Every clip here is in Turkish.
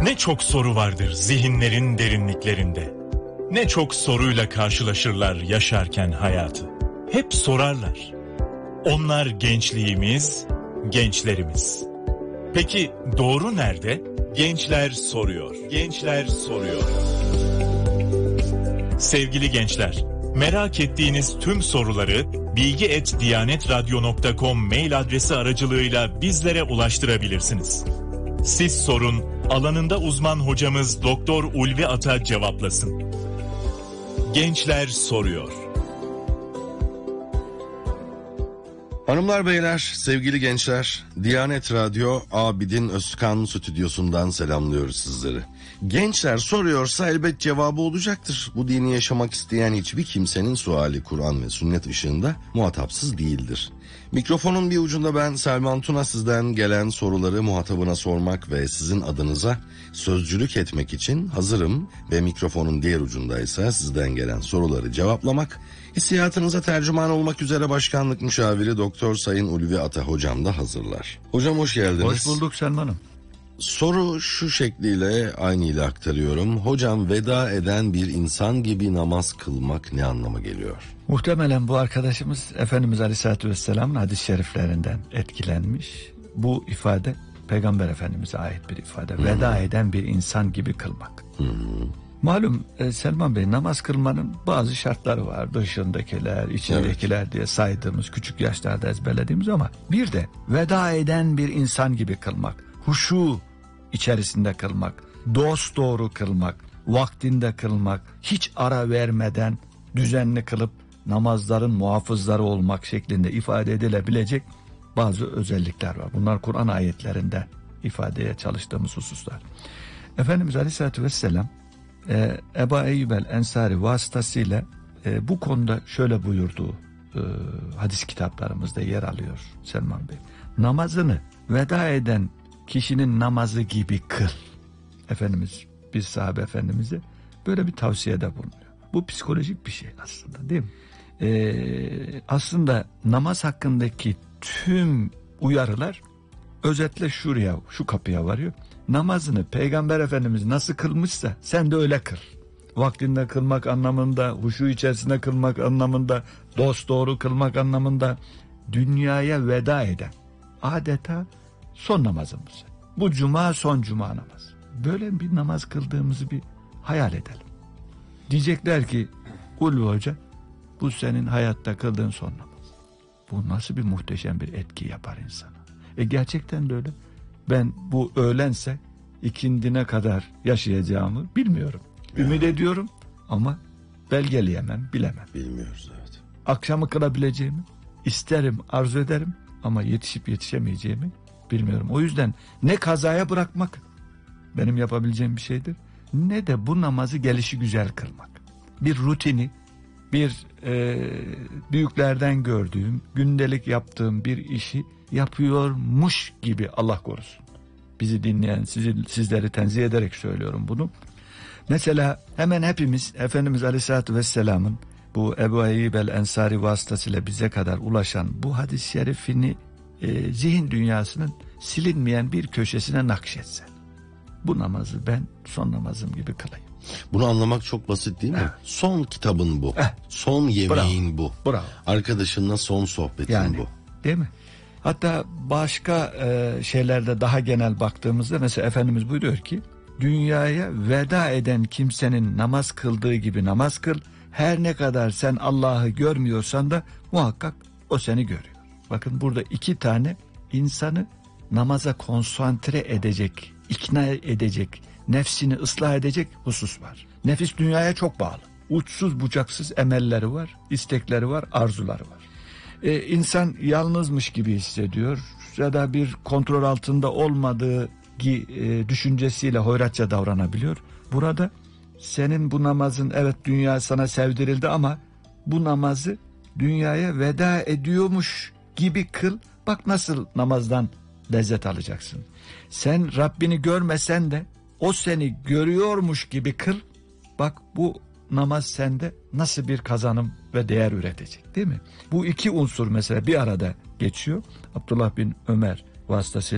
Ne çok soru vardır zihinlerin derinliklerinde. Ne çok soruyla karşılaşırlar yaşarken hayatı. Hep sorarlar. Onlar gençliğimiz, gençlerimiz. Peki doğru nerede? Gençler soruyor. Gençler soruyor. Sevgili gençler, merak ettiğiniz tüm soruları bilgi@diyanetradyo.com mail adresi aracılığıyla bizlere ulaştırabilirsiniz. Siz sorun, alanında uzman hocamız Doktor Ulvi Ata cevaplasın. Gençler soruyor. Hanımlar beyler, sevgili gençler, Diyanet Radyo Abidin Özkan stüdyosundan selamlıyoruz sizleri. Gençler soruyorsa elbet cevabı olacaktır. Bu dini yaşamak isteyen hiçbir kimsenin suali Kur'an ve sünnet ışığında muhatapsız değildir. Mikrofonun bir ucunda ben Selman Tuna, sizden gelen soruları muhatabına sormak ve sizin adınıza sözcülük etmek için hazırım ve mikrofonun diğer ucundaysa sizden gelen soruları cevaplamak, hissiyatınıza tercüman olmak üzere Başkanlık Müşaviri Doktor Sayın Ulvi Ata hocam da hazırlar. Hocam hoş geldiniz. Hoş bulduk Selman'ım. Soru şu şekliyle aynı ile aktarıyorum. Hocam, veda eden bir insan gibi namaz kılmak ne anlama geliyor? Muhtemelen bu arkadaşımız Efendimiz Aleyhisselatü Vesselam'ın hadis-i şeriflerinden etkilenmiş. Bu ifade Peygamber Efendimiz'e ait bir ifade. Veda eden bir insan gibi kılmak. Malum Selman Bey, namaz kılmanın bazı şartları var. Dışındakiler, içindekiler diye saydığımız, küçük yaşlarda ezberlediğimiz, ama bir de veda eden bir insan gibi kılmak. Huşu içerisinde kılmak, dosdoğru kılmak, vaktinde kılmak, hiç ara vermeden düzenli kılıp namazların muhafızları olmak şeklinde ifade edilebilecek bazı özellikler var. Bunlar Kur'an ayetlerinde ifadeye çalıştığımız hususlar. Efendimiz Aleyhisselatü Vesselam Ebu Eyyub el-Ensari vasıtasıyla bu konuda şöyle buyurduğu hadis kitaplarımızda yer alıyor Selman Bey. Namazını veda eden kişinin namazı gibi kıl. Efendimiz bir sahabe efendimize böyle bir tavsiyede bulunuyor. Bu psikolojik bir şey aslında, değil mi? Aslında namaz hakkındaki tüm uyarılar özetle şuraya, şu kapıya varıyor. Namazını Peygamber Efendimiz nasıl kılmışsa sen de öyle kıl. Vaktinde kılmak anlamında, huşu içerisinde kılmak anlamında, dosdoğru kılmak anlamında, dünyaya veda eden adeta son namazımız. Bu cuma son cuma namazı. Böyle bir namaz kıldığımızı bir hayal edelim. Diyecekler ki Ulvi Hoca, bu senin hayatta kıldığın son namaz. Bu nasıl bir muhteşem bir etki yapar insana. Gerçekten de öyle. Ben bu öğlense ikindine kadar yaşayacağımı bilmiyorum. Ümit ediyorum ama belgeleyemem, bilemem. Bilmiyoruz, evet. Akşamı kılabileceğimi isterim, arzu ederim ama yetişip yetişemeyeceğimi bilmiyorum. O yüzden ne kazaya bırakmak benim yapabileceğim bir şeydir, ne de bu namazı gelişigüzel kılmak. Bir rutini, bir büyüklerden gördüğüm, gündelik yaptığım bir işi yapıyormuş gibi, Allah korusun. Bizi dinleyen, sizleri tenzih ederek söylüyorum bunu. Mesela hemen hepimiz Efendimiz Aleyhisselatü Vesselam'ın bu Ebu Eyyub el-Ensari vasıtasıyla bize kadar ulaşan bu hadis-i şerifini zihin dünyasının silinmeyen bir köşesine nakşetse. Bu namazı ben son namazım gibi kılayım. Bunu anlamak çok basit değil mi? Evet. Son kitabın bu. Son yemeğin bu. Bravo. Arkadaşınla son sohbetin yani, bu. Değil mi? Hatta başka şeylerde daha genel baktığımızda mesela Efendimiz buyuruyor ki, dünyaya veda eden kimsenin namaz kıldığı gibi namaz kıl. Her ne kadar sen Allah'ı görmüyorsan da muhakkak o seni görüyor. Bakın burada iki tane insanı namaza konsantre edecek, ikna edecek, nefsini ıslah edecek husus var. Nefis dünyaya çok bağlı. Uçsuz bucaksız emelleri var, istekleri var, arzuları var. İnsan yalnızmış gibi hissediyor ya da bir kontrol altında olmadığı düşüncesiyle hoyratça davranabiliyor. Burada senin bu namazın, evet dünya sana sevdirildi ama bu namazı dünyaya veda ediyormuş gibi kıl. Bak nasıl namazdan lezzet alacaksın. Sen Rabbini görmesen de o seni görüyormuş gibi kıl. Bak bu namaz sende nasıl bir kazanım ve değer üretecek, değil mi? Bu iki unsur mesela bir arada geçiyor. Abdullah bin Ömer vasıtasıyla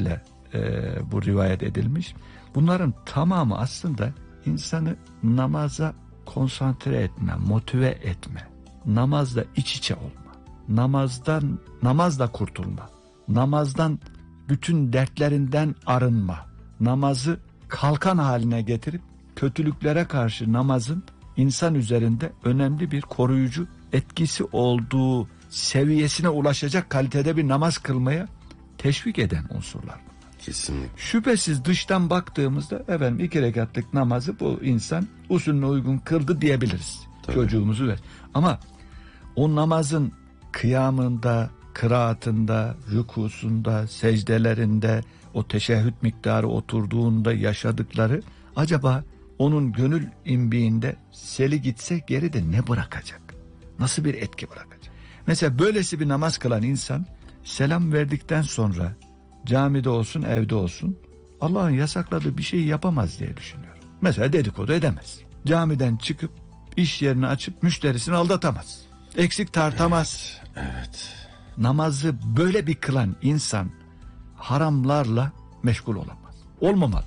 bu rivayet edilmiş. Bunların tamamı aslında insanı namaza konsantre etme, motive etme, namazla iç içe olma, namazla kurtulma, namazdan bütün dertlerinden arınma, namazı kalkan haline getirip kötülüklere karşı namazın insan üzerinde önemli bir koruyucu etkisi olduğu seviyesine ulaşacak kalitede bir namaz kılmaya teşvik eden unsurlar. Kesinlikle. Şüphesiz dıştan baktığımızda 2 rekatlık namazı bu insan usulüne uygun kıldı diyebiliriz. Tabii. Çocuğumuzu ver. Ama o namazın kıyamında, kıraatında, rükusunda, secdelerinde, o teşehhüd miktarı oturduğunda yaşadıkları acaba onun gönül imbiğinde seli gitse geride ne bırakacak? Nasıl bir etki bırakacak? Mesela böylesi bir namaz kılan insan selam verdikten sonra camide olsun, evde olsun Allah'ın yasakladığı bir şeyi yapamaz diye düşünüyorum. Mesela dedikodu edemez. Camiden çıkıp iş yerini açıp müşterisini aldatamaz. Eksik tartamaz. Evet. Namazı böyle bir kılan insan haramlarla meşgul olamaz. Olmamalı.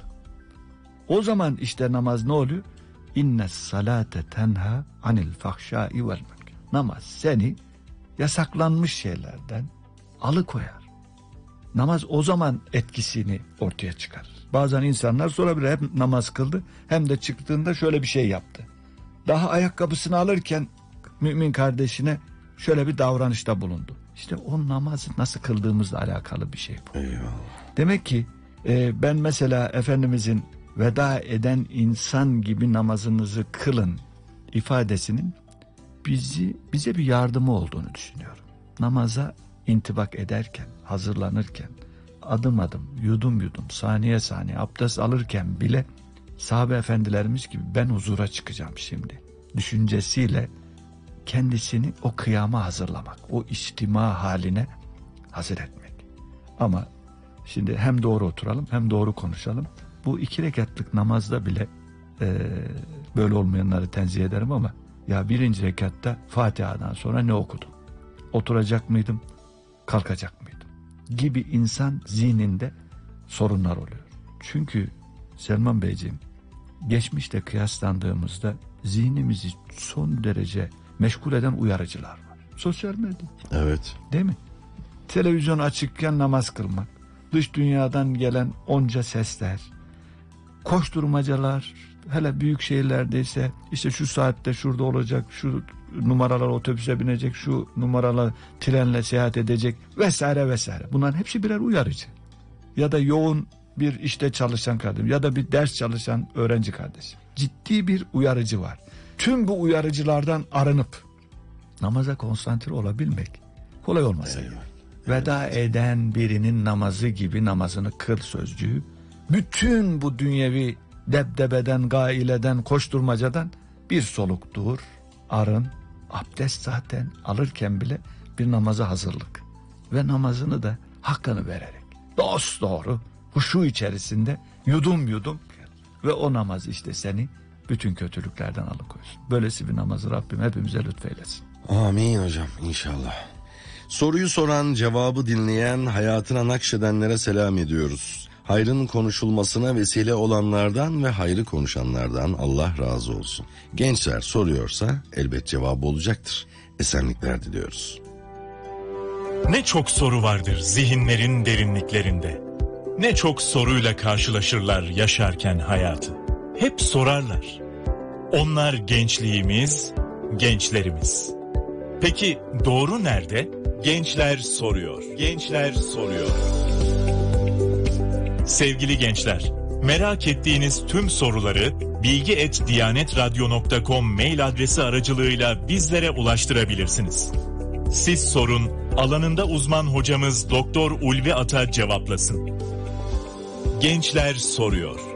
O zaman işte namaz ne oluyor? İnne salate tenha anil fahşai vel münker. Namaz seni yasaklanmış şeylerden alıkoyar. Namaz o zaman etkisini ortaya çıkarır. Bazen insanlar sorabilir, hep namaz kıldı hem de çıktığında şöyle bir şey yaptı. Daha ayakkabısını alırken mümin kardeşine şöyle bir davranışta bulundu. İşte o namazı nasıl kıldığımızla alakalı bir şey bu. Eyvallah. Demek ki ben mesela Efendimizin veda eden insan gibi namazınızı kılın ifadesinin bize bir yardımı olduğunu düşünüyorum. Namaza intibak ederken, hazırlanırken, adım adım, yudum yudum, saniye saniye abdest alırken bile sahabe efendilerimiz gibi ben huzura çıkacağım şimdi düşüncesiyle kendisini o kıyama hazırlamak, o içtima haline hazır etmek. Ama şimdi hem doğru oturalım hem doğru konuşalım. Bu 2 rekatlık namazda bile böyle olmayanları tenzih ederim ama ya 1. rekatta Fatiha'dan sonra ne okudum? Oturacak mıydım? Kalkacak mıydım? Gibi insan zihninde sorunlar oluyor. Çünkü Selman Beyciğim, geçmişte kıyaslandığımızda zihnimizi son derece meşgul eden uyarıcılar var. Sosyal medya. Evet. Değil mi? Televizyon açıkken namaz kılmak, dış dünyadan gelen onca sesler, koşturmacalar, hele büyük şehirlerdeyse işte şu saatte şurada olacak, şu numaralar otobüse binecek, şu numaralar trenle seyahat edecek vesaire vesaire. Bunların hepsi birer uyarıcı. Ya da yoğun bir işte çalışan kardeşim ya da bir ders çalışan öğrenci kardeşim. Ciddi bir uyarıcı var. Tüm bu uyarıcılardan arınıp namaza konsantre olabilmek kolay olmasa gerek. Veda eden birinin namazı gibi namazını kıl sözcüğü bütün bu dünyevi debdebeden, gaileden, koşturmacadan bir soluk dur, arın. Abdest zaten alırken bile bir namaza hazırlık ve namazını da hakkını vererek dosdoğru huşu içerisinde yudum yudum ve o namaz işte seni bütün kötülüklerden alıkoysun. Böylesi bir namazı Rabbim hepimize lütfeylesin. Amin hocam, inşallah. Soruyu soran, cevabı dinleyen, hayatına nakşedenlere selam ediyoruz. Hayrın konuşulmasına vesile olanlardan ve hayrı konuşanlardan Allah razı olsun. Gençler soruyorsa elbet cevabı olacaktır. Esenlikler diliyoruz. Ne çok soru vardır zihinlerin derinliklerinde. Ne çok soruyla karşılaşırlar yaşarken hayatı. Hep sorarlar. Onlar gençliğimiz, gençlerimiz. Peki doğru nerede? Gençler soruyor. Gençler soruyor. Sevgili gençler, merak ettiğiniz tüm soruları bilgi@diyanetradyo.com mail adresi aracılığıyla bizlere ulaştırabilirsiniz. Siz sorun, alanında uzman hocamız Doktor Ulvi Ata cevaplasın. Gençler soruyor.